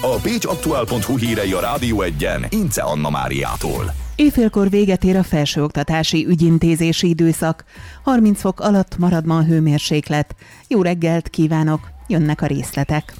A pécsaktuál.hu hírei a Rádió Egyen Ince Anna Máriától. Éjfélkor véget ér a felsőoktatási ügyintézési időszak. 30 fok alatt marad ma a hőmérséklet. Jó reggelt kívánok, jönnek a részletek.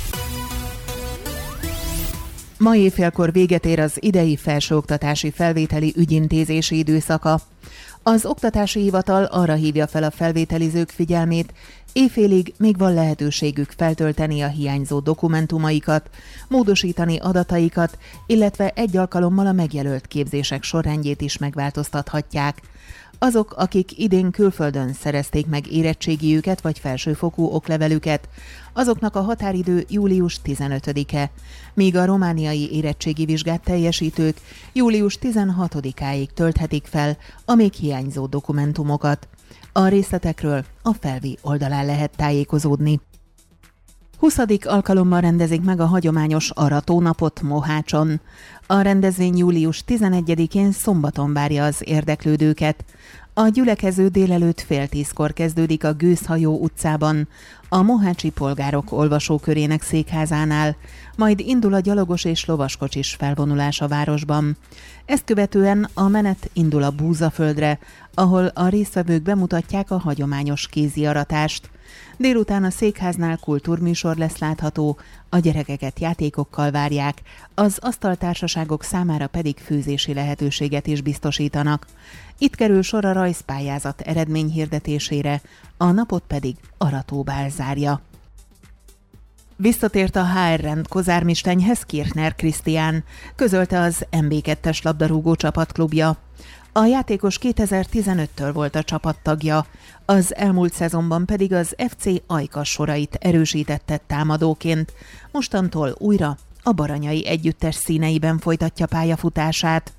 Ma éjfélkor véget ér az idei felsőoktatási felvételi ügyintézési időszaka. Az Oktatási Hivatal arra hívja fel a felvételizők figyelmét, éjfélig még van lehetőségük feltölteni a hiányzó dokumentumaikat, módosítani adataikat, illetve egy alkalommal a megjelölt képzések sorrendjét is megváltoztathatják. Azok, akik idén külföldön szerezték meg érettségiüket vagy felsőfokú oklevelüket, azoknak a határidő július 15-e, míg a romániai érettségi vizsgát teljesítők július 16-áig tölthetik fel a még hiányzó dokumentumokat. A részletekről a Felvi oldalán lehet tájékozódni. 20. alkalommal rendezik meg a hagyományos aratónapot Mohácson. A rendezvény július 11-én szombaton várja az érdeklődőket. A gyülekező délelőtt 9:30 kezdődik a Gőzhajó utcában, a mohácsi polgárok olvasókörének székházánál, majd indul a gyalogos és lovaskocsis felvonulás a városban. Ezt követően a menet indul a Búzaföldre, ahol a résztvevők bemutatják a hagyományos kéziaratást. Délután a székháznál kultúrműsor lesz látható, a gyerekeket játékokkal várják, az asztaltársaságok számára pedig főzési lehetőséget is biztosítanak. Itt kerül sor a rajzpályázat eredményhirdetésére, a napot pedig aratóbál zárja. Visszatért a HR rend Kozármistenyhez Kirchner Krisztián, közölte az MB2-es labdarúgó csapatklubja. A játékos 2015-től volt a csapattagja, az elmúlt szezonban pedig az FC Ajkas sorait erősítette támadóként, mostantól újra a Baranyai együttes színeiben folytatja pályafutását.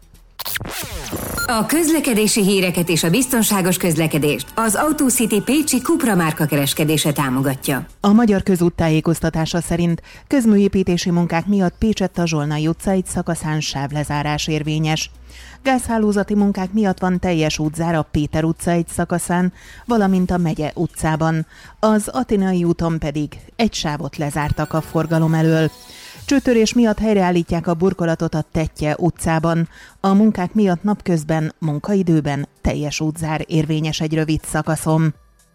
A közlekedési híreket és a biztonságos közlekedést az AutoCity pécsi Cupra márka kereskedése támogatja. A Magyar Közút tájékoztatása szerint közműépítési munkák miatt Pécsett a Zsolnai utca egy szakaszán sávlezárás érvényes. Gázhálózati munkák miatt van teljes útzár a Péter utca egy szakaszán, valamint a Megye utcában. Az Atinai úton pedig egy sávot lezártak a forgalom elől. Csőtörés miatt helyreállítják a burkolatot a Tettye utcában. A munkák miatt napközben, munkaidőben teljes útzár érvényes egy rövid szakaszon.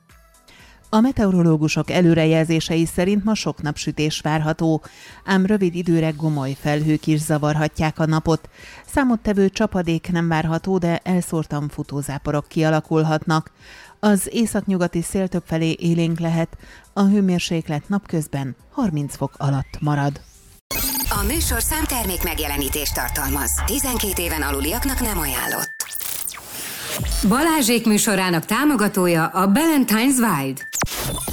A meteorológusok előrejelzései szerint ma sok napsütés várható, ám rövid időre gomoly felhők is zavarhatják a napot. Számottevő csapadék nem várható, de elszórtan futózáporok kialakulhatnak. Az északnyugati szél többfelé élénk lehet, a hőmérséklet napközben 30 fok alatt marad. A műsorszám termék megjelenítést tartalmaz. 12 éven aluliaknak nem ajánlott. Balázsék műsorának támogatója a Ballantines Wild.